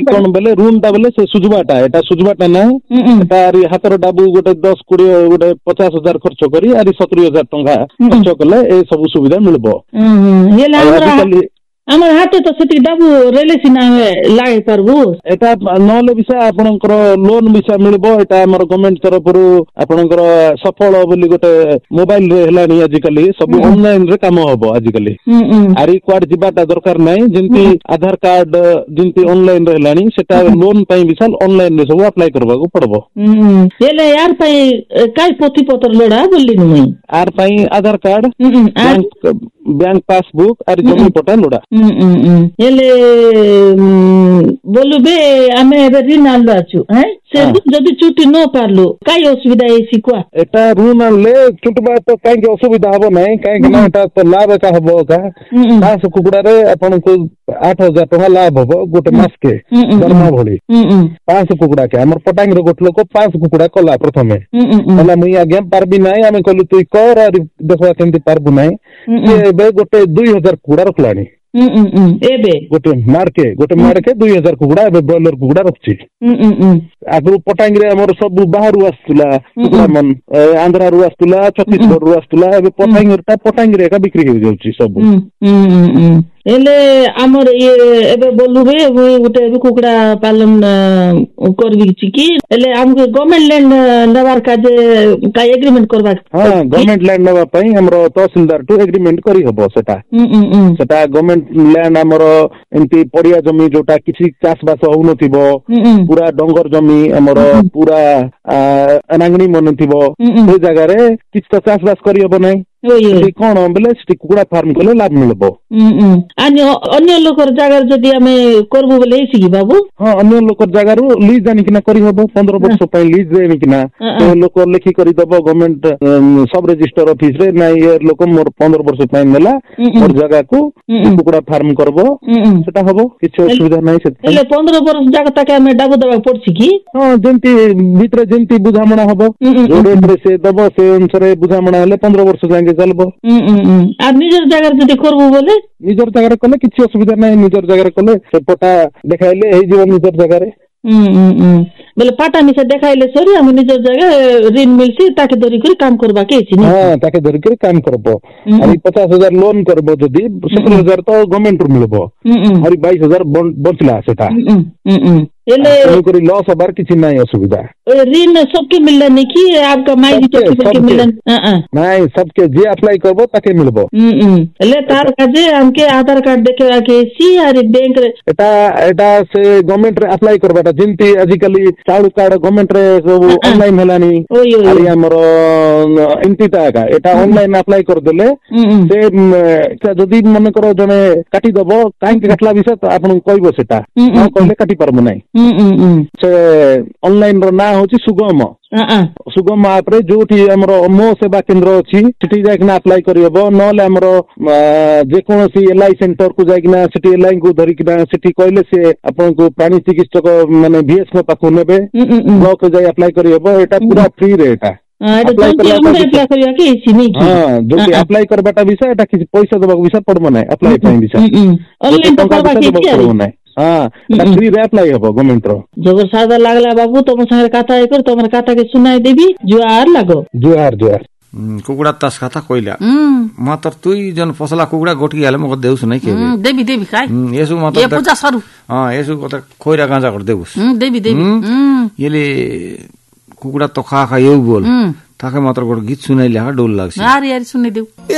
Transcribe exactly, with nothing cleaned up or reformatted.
कौन बेले रूम टा बेले से सुजबाटा एटा सुजबाटा ना एटा आरी हातर डाबू गोटे दस कोड़ी गोटे पचास हजार खर्च करी आरी सत्तरी हजार टंका खर्च कले ए सब सुविधा मिलबो আমার হাতে তো সেটি ডাবু রেলে সিনা লাগাই পারবো এটা নহলে বিসা আপনার লোন বিসা মিলবো এটা আমার গভর্নমেন্ট তরফରୁ আপনার সফল বলি গোটে মোবাইল রে হেলানি আজকালি সব অনলাইন রে কাম হবো আজকালি আরি কোয়াড জিবাটা দরকার নাই যেমতি আধার কার্ড যেমতি অনলাইন রে হেলানি সেটা লোন পাই বিশাল অনলাইন রে সব আপ্লাই করবাকু পড়বো এলে यार পাই কাই পত্র লোড়া বললি নই আর পাই আধার কার্ড ব্যাংক পাসবুক আর জমি পটা লোড়া ହେଲେ ବୋଲୁ ବେ ଆମେ ଏବେ ଋଣ ଆଣିଲୁ ଅଛୁ ସେ ଯଦି ଚୁଟି ନ ପାରିଲୁ କାଇଁ ଅସୁବିଧା ହେଇଛି କୁହ ଏଟା ଋଣ ଆଣିଲେ ଚୁଟିବା ତ କାହିଁକି ଅସୁବିଧା ହବ ନାହିଁ କାହିଁକି ନା ଏଟା ତ ଲାଭ ଏକା ହବ ଏକା ପାଞ୍ଚ କୁକୁଡାରେ ଆପଣଙ୍କୁ ଆଠ ହଜାର ଟଙ୍କା ଲାଭ ହବ ଗୋଟେ ମାସକେ ଦରମା ଭଳି ପାଞ୍ଚ କୁକୁଡା କେ ଆମର ପଟାଙ୍ଗରେ ଗୋଟେ ଲୋକ ପାଞ୍ଚ କୁକୁଡା କଲା ପ୍ରଥମେ କହିଲା ମୁଇଁ ଆଜ୍ଞା ପାରବି ନାହିଁ ଆମେ କହିଲୁ ତୁଇ କର ଦେଖିବା କେମିତି ପାରବୁ ନାହିଁ ଏବେ ଗୋଟେ ଦୁଇ ହଜାର କୁକୁଡା ରଖିଲାଣି ଏବେ ଗୋଟେ ମାର୍କେ ଗୋଟେ ମାର୍କେ ଦୁଇ ହଜାର କୁକୁଡା ଏବେ ବ୍ରଏଲର କୁକୁଡା ରଖୁଛି ଆଗରୁ ପଟାଙ୍ଗରେ ଆମର ସବୁ ବାହାରୁ ଆସୁଥିଲା କୁକୁଡା ମନ ଆନ୍ଧ୍ରାରୁ ଆସୁଥିଲା ଛତିଶଗଡରୁ ଆସୁଥିଲା ଏବେ ପଟାଙ୍ଗରେ ଟା ପଟାଙ୍ଗରେ ଏକା ବିକ୍ରି ହେଇଯାଉଛି ସବୁ ହେଲେ ଆମର ଇଏ ଏବେ ବୋଲୁବେ ଗୋଟେ ଏବେ କୁକୁଡା ପାଲନ କରିବି କି ହେଲେ ଆମକୁ ଗଭର୍ଣ୍ଣମେଣ୍ଟ ଲ୍ୟାଣ୍ଡ ନେବାର କାଜେ କାଇ ଏଗ୍ରିମେଣ୍ଟ କରିବା ହଁ ଗଭର୍ଣ୍ଣମେଣ୍ଟ ଲ୍ୟାଣ୍ଡ ନେବା ପାଇଁ ଆମର ତହସିଲଦାର ଠୁ ଏଗ୍ରିମେଣ୍ଟ କରିହବ ସେଟା ସେଟା ଗଭର୍ଣ୍ଣମେଣ୍ଟ ଲ୍ୟାଣ୍ଡ ଆମର ଏମିତି ପଡିଆ ଜମି ଯୋଉଟା କିଛି ଚାଷ ବାସ ହଉନଥିବ ପୁରା ଡଙ୍ଗର ଜମି ଆମର ପୁରା ରାଙ୍ଗଣୀ ମନେ ଥିବ ସେ ଜାଗାରେ କିଛି ତ ଚାଷ ବାସ କରିହବ ନାହିଁ କଣ ବୋଲେ ସେଠି କୁକୁଡା ଫାର୍ମ କଲେ ଲାଭ ମିଳିବ ଅନ୍ୟ ଲୋକର ଜାଗାରେ ଯଦି ଆମେ କରବୁ ବୋଲେ ହେଇସି ବାବୁ ହଁ ଅନ୍ୟ ଲୋକର ଜାଗାରୁ ଲିଜ ଆଣିକିନା କରିହବ ପନ୍ଦର ବର୍ଷ ପାଇଁ ଲିଜ ଆଣିକିନା ଲୋକ ଲେଖି କରିଦବ ଗଭର୍ଣ୍ଣମେଣ୍ଟ ସବ ରେଜିଷ୍ଟର ଅଫିସ ରେ ନାଇଁ ଏ ଲୋକ ମୋର ପନ୍ଦର ବର୍ଷ ପାଇଁ ନେଲା ମୋର ଜାଗାକୁ କୁକୁଡା ଫାର୍ମ କରବ ସେଟା ହବ କିଛି ଅସୁବିଧା ନାହିଁ ସେଥିପାଇଁ ପନ୍ଦର ବର୍ଷ ଜାଗା ତାକେ ଆମେ ଡାବୁ ଦେବାକୁ ପଡୁଛି କି ହଁ ଯେମିତି ଭିତରେ ଯେମିତି ବୁଝାମଣା ହବ ଯୋଉ ରେଟରେ ସେ ଦବ ସେ ଅନୁସାରେ ବୁଝାମଣା ହେଲେ ପନ୍ଦର ବର୍ଷ ଯାଏଁ ଚାଲବ আর নিজের জায়গায় যদি করবো বলে নিজের জায়গায় কলে কিছু অসুবিধা নাই নিজের জায়গায় কলে সে পটা দেখাইলে ହେଇଯିବ নিজের জায়গায় ବୋଲେ ପାଟା ମିଶା ଦେଖାଇଲେ ସରି ଆମେ ନିଜର ଜାଗା ଋଣ ମିଳିଛି ତାକେ ଧରିକରି କାମ କରବାକେ ହେଇଛି ହଁ ତାକେ ଧରିକରି କାମ କରବ ଆରି ପଚାଶ ହଜାର ଲୋନ କରବ ଯଦି ସତର ହଜାର ତ ଗଭର୍ଣ୍ଣମେଣ୍ଟ ରୁ ମିଳିବ ଆରି ବାଇଶ ହଜାର ବଞ୍ଚିଲା ସେଟା ହେଲେ ଲସ୍ ହବାର କିଛି ନାହିଁ ଅସୁବିଧା ऋण सबके मिलला नहीं कि आपका माई भी सबके मिलन नहीं सबके जे अप्लाई करबो ताके मिलबो ले तार काजे हमके आधार कार्ड देखेवा के सी आर बैंक रे एटा एटा से गवर्नमेंट रे अप्लाई करबाटा जिंती आजिकली चालू कार्ड गवर्नमेंट रे सब ऑनलाइन हेलानी आरी हमर एंटीटा का एटा ऑनलाइन अप्लाई कर देले से जदी मन करो जने काटी दबो काई के काटला विषय तो आपन कहबो सेटा न कहले काटी परबो नाही से ऑनलाइन रो ना होची सुगम सुगम आप रे जोठी हमरो मो सेवा केंद्र अछि सिटी जाइकना अप्लाई करियबो नले हमरो जे कोनोसी एलआई सेंटर को जाइकना सिटी एलआई को धरिकना सिटी कहले से आपन को प्राणी चिकित्सक माने बीएस को पाखो नेबे ब्लॉक जाय अप्लाई करियबो एटा पूरा फ्री रे एटा अप्लाई करिया के सिनी की हां जो अप्लाई करबाटा विषय एटा किछ पैसा देबा विषय पड़बो नै अप्लाई ପାଇଁ विषय ऑनलाइन तो करबा के छै हाँ फ्री रे अप्लाई हबो गवर्नमेंट रो जबर सादा लागला बाबू तुम संगे कथा कर तुमर कथा के सुनाई देबी जुआर लागो जुआर जुआर कुकुड़ा तास खाता कोइला मातर तुई जन फसला कुकुड़ा गोटी आले मको देउस नै के देबी देबी खाय येसु मातर ये पूजा सरू हां येसु कता खोइरा गांजा कर देउस देबी देबी येले कुकुड़ा तो खा खा येउ बोल ताके मातर गोट गीत सुनाइले हा डोल लागछ यार यार सुनाइ देउ